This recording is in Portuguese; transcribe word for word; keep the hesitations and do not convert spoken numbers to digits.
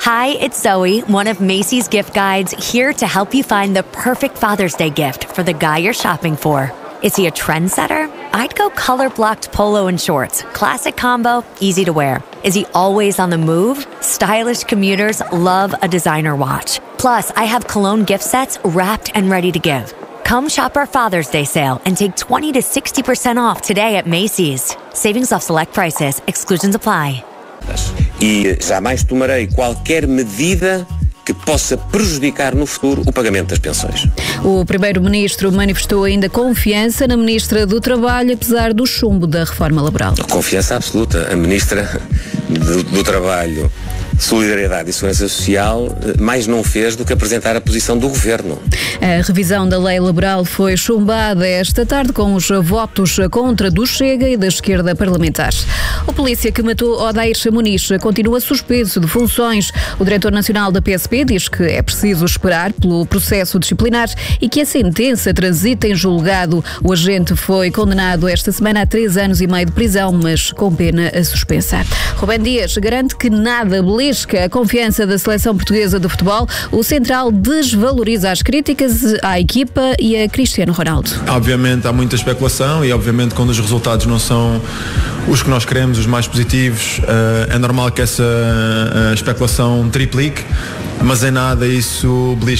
Hi, it's Zoe, one of Macy's gift guides, here to help you find the perfect Father's Day gift for the guy you're shopping for. Is he a trendsetter? I'd go color-blocked polo and shorts. Classic combo, easy to wear. Is he always on the move? Stylish commuters love a designer watch. Plus, I have cologne gift sets wrapped and ready to give. Come shop our Father's Day sale and take twenty to sixty percent off today at Macy's. Savings off select prices. Exclusions apply. E jamais tomarei qualquer medida que possa prejudicar no futuro o pagamento das pensões. O primeiro-ministro manifestou ainda confiança na ministra do Trabalho, apesar do chumbo da reforma laboral. Confiança absoluta. A ministra do, do Trabalho, Solidariedade e Segurança Social mais não fez do que apresentar a posição do governo. A revisão da lei laboral foi chumbada esta tarde com os votos contra do Chega e da esquerda parlamentar. O polícia que matou Odair Muniz continua suspenso de funções. O diretor nacional da P S P diz que é preciso esperar pelo processo disciplinar e que a sentença transita em julgado. O agente foi condenado esta semana a três anos e meio de prisão, mas com pena suspensa. Rubén Dias garante que nada belisca a confiança da seleção portuguesa de futebol. O central desvaloriza as críticas à equipa e a Cristiano Ronaldo. Obviamente há muita especulação e obviamente quando os resultados não são os que nós queremos, os mais positivos, é normal que essa especulação triplique, mas em nada isso belisca